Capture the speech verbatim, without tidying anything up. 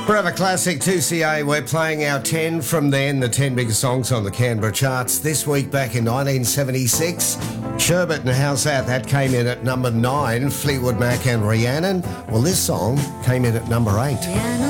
Forever Classic two C A, we're playing our ten from then, the ten biggest songs on the Canberra charts. This week back in nineteen seventy-six, Sherbet and How's That? That came in at number nine, Fleetwood Mac and Rhiannon. Well, this song came in at number eight.